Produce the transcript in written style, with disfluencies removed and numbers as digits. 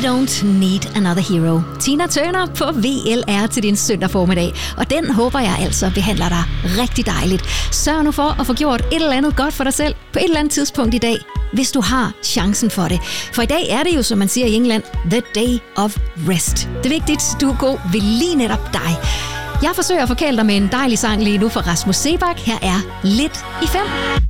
Don't Need Another Hero. Tina Turner på VLR til din søndag formiddag. Og den håber jeg altså behandler dig rigtig dejligt. Sørg nu for at få gjort et eller andet godt for dig selv på et eller andet tidspunkt i dag, hvis du har chancen for det. For i dag er det jo, som man siger i England, the day of rest. Det er vigtigt, du er god ved lige netop dig. Jeg forsøger at forkæle dig med en dejlig sang lige nu fra Rasmus Seebach. Her er Lidt i 5.